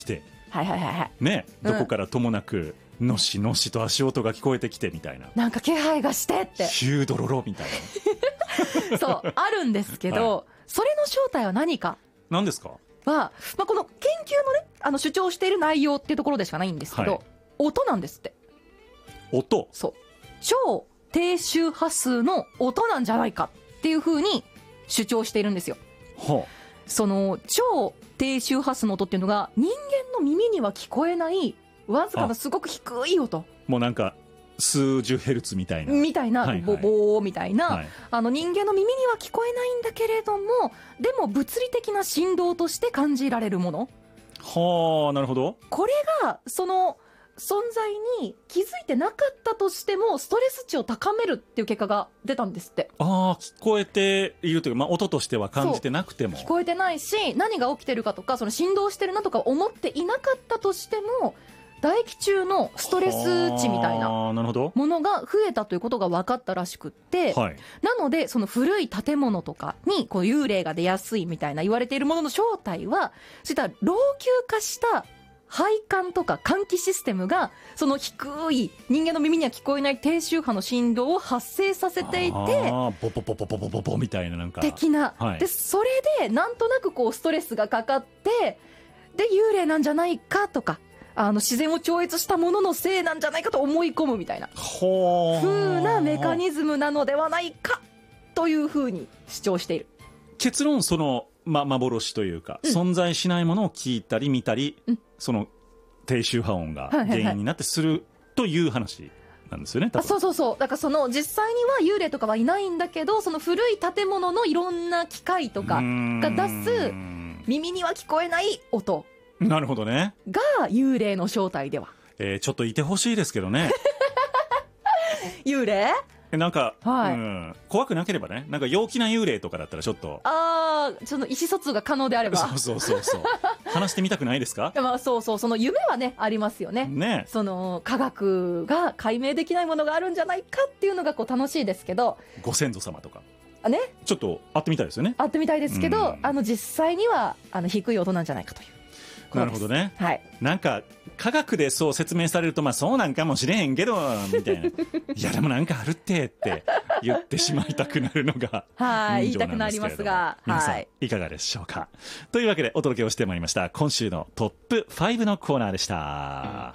来て、 はいはいはいはい。 ね、どこからともなくのしのしと足音が聞こえてきてみたいな、 なんか気配がしてってヒュードロロみたいそうあるんですけど、 はそれの正体は何かな。何ですか？ は、この研究のね、主張している内容っていうところでしかないんですけど、 はい音なんですって。 音。 そう超低周波数の音なんじゃないかっていう風に主張しているんですよ。 はその超低周波数の音っていうのが人間の耳には聞こえないわずかなすごく低い音もうなんか数十ヘルツみたいな、 みたいな、 はいはいボボーみたいな、 はい、 人間の耳には聞こえないんだけれども、でも物理的な振動として感じられるもの、 はあ、なるほど。 これがその存在に気づいてなかったとしてもストレス値を高めるっていう結果が出たんですって。 ああ、聞こえているというか、まあ、音としては感じてなくても聞こえてないし、何が起きてるかとか、その振動してるなとか思っていなかったとしても、唾液中のストレス値みたいなものが増えたということが分かったらしくって、 はい、 なのでその古い建物とかにこう幽霊が出やすいみたいな言われているものの正体は、そういった老朽化した配管とか換気システムがその低い人間の耳には聞こえない低周波の振動を発生させていて、 ボポポポポポポポみたいな、なんか的な、 はい、 でそれでなんとなくこうストレスがかかって、で幽霊なんじゃないかとか、自然を超越したもののせいなんじゃないかと思い込むみたいな風なメカニズムなのではないかという風に主張している。 結論、その、幻というか、存在しないものを聞いたり見たり、その低周波音が原因になってするという話なんですよね。 そうそうそう。だからその実際には幽霊とかはいないんだけど、その古い建物のいろんな機械とかが出す耳には聞こえない音、 なるほどね、 が幽霊の正体では。 ちょっといてほしいですけどね幽霊なんか、 はい怖くなければね、なんか陽気な幽霊とかだったらちょっと、 その意思疎通が可能であれば、 そう話してみたくないですか？ そうその夢はねありますよね。 ね、 その科学が解明できないものがあるんじゃないかっていうのがこう楽しいですけど、 ご先祖様とかね、 ちょっと会ってみたいですよね。 会ってみたいですけど、実際には低い音なんじゃないかという。 なるほどね、 はい、 なんか科学でそう説明されると、そうなんかもしれへんけどみたいな、いやでもなんかあるって言ってしまいたくなるのが言いたくなりますが、 皆さんいかがでしょうか。というわけでお届けをしてまいりました今週のトップ5のコーナーでした。